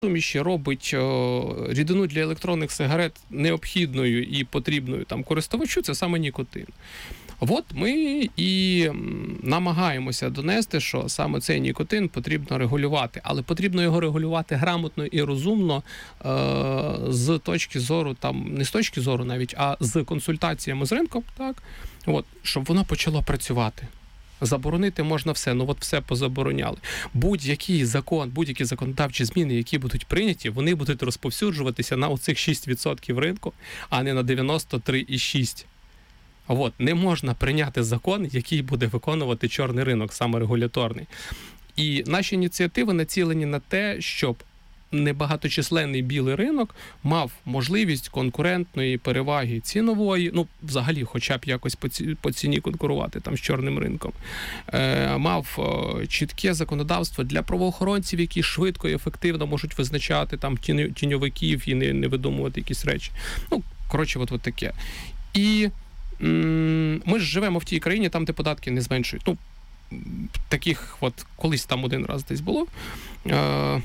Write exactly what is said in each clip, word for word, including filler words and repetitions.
суміші робить о, рідину для електронних сигарет необхідною і потрібною там користувачу, це саме нікотин. От ми і намагаємося донести, що саме цей нікотин потрібно регулювати, але потрібно його регулювати грамотно і розумно е- з точки зору, там не з точки зору навіть, а з консультаціями з ринком, так, от, щоб воно почало працювати. Заборонити можна все, ну от все позабороняли. Будь-який закон, будь-які законодавчі зміни, які будуть прийняті, вони будуть розповсюджуватися на оцих шість відсотків ринку, а не на дев'яносто три цілих шість десятих. От, не можна прийняти закон, який буде виконувати чорний ринок, саме регуляторний. І наші ініціативи націлені на те, щоб небагаточисленний білий ринок мав можливість конкурентної переваги цінової, ну, взагалі, хоча б якось по, ці, по ціні конкурувати там з чорним ринком, е, мав е, чітке законодавство для правоохоронців, які швидко і ефективно можуть визначати там тінь, тіньовиків і не, не видумувати якісь речі. Ну, коротше, от, от таке. І м- ми ж живемо в тій країні, там, де податки не зменшують. Ну, таких от, колись там один раз десь було. Е,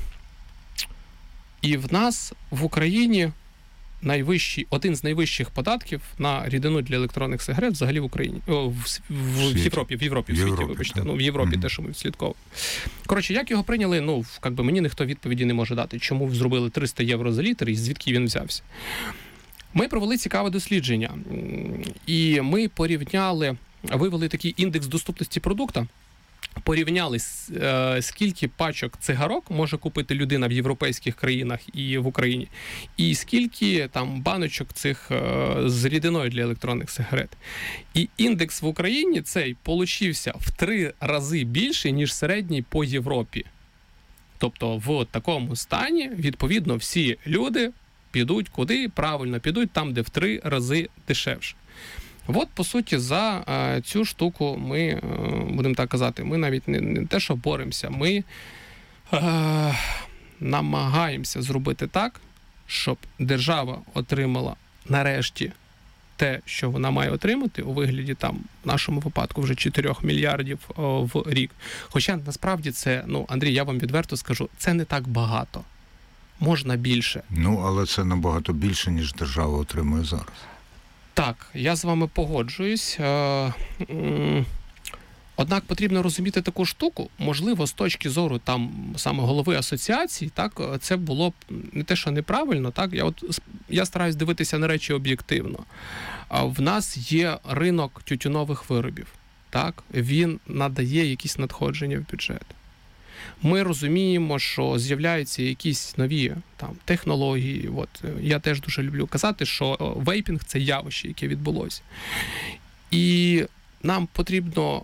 І в нас в Україні найвищий, один з найвищих податків на рідину для електронних сигарет взагалі в Україні. О, в, в, в Європі, в Європі, в світі, Європі, вибачте. Так. Ну, в Європі mm-hmm. те, що ми відслідковуємо. Коротше, як його прийняли, ну, як би мені ніхто відповіді не може дати, чому зробили триста євро за літр і звідки він взявся. Ми провели цікаве дослідження. І ми порівняли, вивели такий індекс доступності продукту, порівняли, скільки пачок цигарок може купити людина в європейських країнах і в Україні, і скільки там баночок цих з рідиною для електронних сигарет. І індекс в Україні цей получився в три рази більший, ніж середній по Європі. Тобто в такому стані, відповідно, всі люди підуть куди? Правильно, підуть там, де в три рази дешевше. От, по суті, за е, цю штуку ми, е, будемо так казати, ми навіть не, не те, що боремося, ми е, намагаємося зробити так, щоб держава отримала нарешті те, що вона має отримати у вигляді там, в нашому випадку, вже чотири мільярдів о, в рік. Хоча, насправді, це, ну, Андрій, я вам відверто скажу, це не так багато. Можна більше. Ну, але це набагато більше, ніж держава отримує зараз. Так, я з вами погоджуюсь. Однак потрібно розуміти таку штуку, можливо, з точки зору там саме голови асоціації, так, це було б не те, що неправильно, так, я от я стараюсь дивитися на речі об'єктивно. В нас є ринок тютюнових виробів, так, він надає якісь надходження в бюджет. Ми розуміємо, що з'являються якісь нові там технології. От я теж дуже люблю казати, що вейпінг – це явище, яке відбулося. І нам потрібно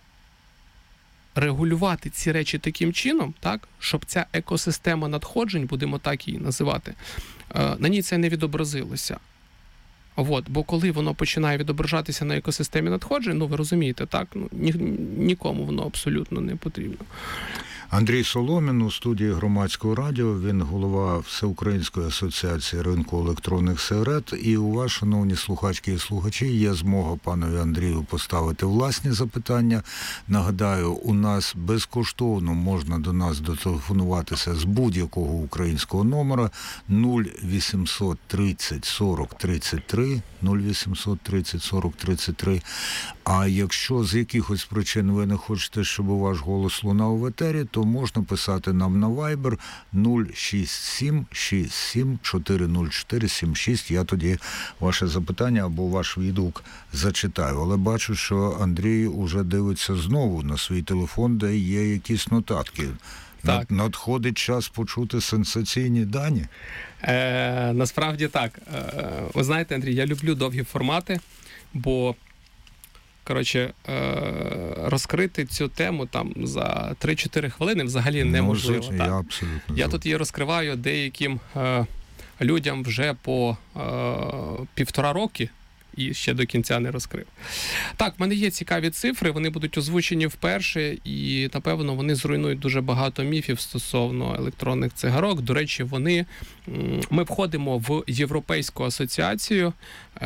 регулювати ці речі таким чином, так, щоб ця екосистема надходжень, будемо так її називати, на ній це не відобразилося. От, бо коли воно починає відображатися на екосистемі надходжень, ну ви розумієте, так, ну, ні, нікому воно абсолютно не потрібно. Андрій Соломін у студії Громадського радіо, він голова Всеукраїнської асоціації ринку електронних сигарет. І у вас, шановні слухачки і слухачі, є змога панові Андрію поставити власні запитання. Нагадаю, у нас безкоштовно можна до нас дотелефонуватися з будь-якого українського номера нуль вісімсот тридцять сорок тридцять три, нуль вісімсот тридцять сорок тридцять три. А якщо з якихось причин ви не хочете, щоб ваш голос лунав в етері, то можна писати нам на Viber нуль шість сім шість сім чотири нуль чотири сім шість. Я тоді ваше запитання або ваш відгук зачитаю. Але бачу, що Андрій уже дивиться знову на свій телефон, де є якісь нотатки. Так. Надходить час почути сенсаційні дані? Е, насправді так. Е, ви знаєте, Андрій, я люблю довгі формати, бо коротше, розкрити цю тему там за три-чотири хвилини взагалі неможливо. Ну, я абсолютно. Я тут її розкриваю деяким е, людям вже по е, півтора роки і ще до кінця не розкрив. Так, в мене є цікаві цифри, вони будуть озвучені вперше, і, напевно, вони зруйнують дуже багато міфів стосовно електронних цигарок. До речі, вони, ми входимо в Європейську асоціацію,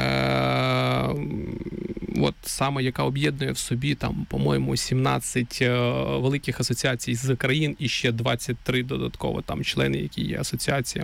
е, от саме, яка об'єднує в собі, там, по-моєму, сімнадцять е, великих асоціацій з країн і ще двадцять три додатково там члени, які є асоціаціями